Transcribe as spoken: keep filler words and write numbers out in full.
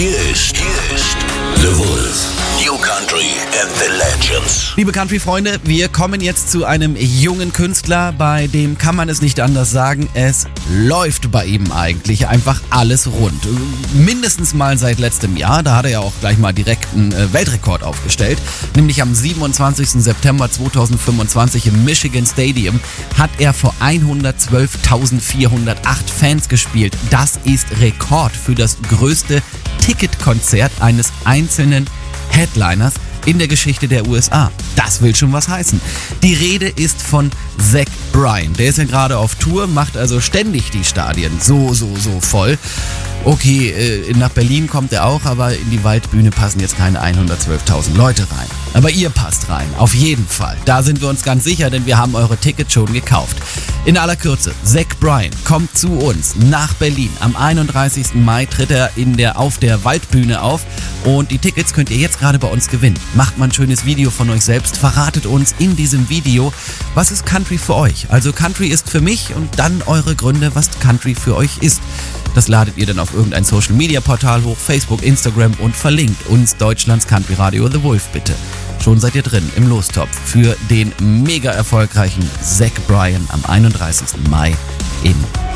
Hier ist, hier ist The Wolf. New Country and the Legends. Liebe Country-Freunde, wir kommen jetzt zu einem jungen Künstler, bei dem kann man es nicht anders sagen, es läuft bei ihm eigentlich einfach alles rund. Mindestens mal seit letztem Jahr, da hat er ja auch gleich mal direkt einen Weltrekord aufgestellt, nämlich am siebenundzwanzigsten September zweitausendfünfundzwanzig im Michigan Stadium hat er vor hundertzwölftausendvierhundertacht Fans gespielt. Das ist Rekord für das größte Ticketkonzert eines einzelnen Headliners in der Geschichte der U S A. Das will schon was heißen. Die Rede ist von Zach Bryan. Der ist ja gerade auf Tour, macht also ständig die Stadien so, so, so voll. Okay, äh, nach Berlin kommt er auch, aber in die Waldbühne passen jetzt keine hundertzwölftausend Leute rein. Aber ihr passt rein, auf jeden Fall. Da sind wir uns ganz sicher, denn wir haben eure Tickets schon gekauft. In aller Kürze, Zach Bryan kommt zu uns nach Berlin. Am einunddreißigsten Mai tritt er in der, auf der Waldbühne auf und die Tickets könnt ihr jetzt gerade bei uns gewinnen. Macht mal ein schönes Video von euch selbst, verratet uns in diesem Video, was ist Country für euch? Also Country ist für mich und dann eure Gründe, was Country für euch ist. Das ladet ihr dann auf irgendein Social-Media-Portal hoch, Facebook, Instagram und verlinkt uns Deutschlands Country Radio The Wolf bitte. Schon seid ihr drin im Lostopf für den mega erfolgreichen Zach Bryan am einunddreißigsten Mai in